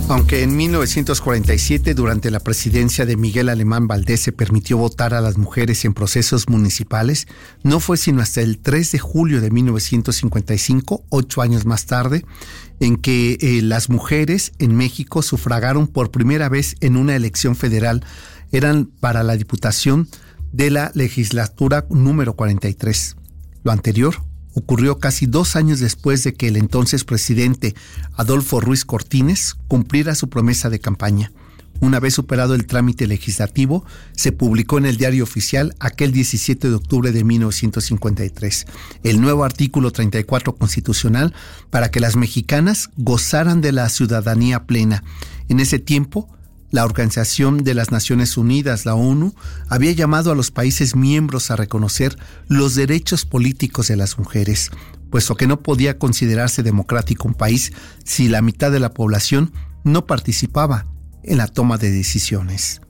Aunque en 1947, durante la presidencia de Miguel Alemán Valdés, se permitió votar a las mujeres en procesos municipales, no fue sino hasta el 3 de julio de 1955, 8 años más tarde, en que las mujeres en México sufragaron por primera vez en una elección federal. Eran para la diputación de la legislatura número 43. Lo anterior ocurrió casi 2 años después de que el entonces presidente Adolfo Ruiz Cortines cumpliera su promesa de campaña. Una vez superado el trámite legislativo, se publicó en el Diario Oficial aquel 17 de octubre de 1953 el nuevo artículo 34 constitucional para que las mexicanas gozaran de la ciudadanía plena. En ese tiempo, la Organización de las Naciones Unidas, la ONU, había llamado a los países miembros a reconocer los derechos políticos de las mujeres, puesto que no podía considerarse democrático un país si la mitad de la población no participaba en la toma de decisiones.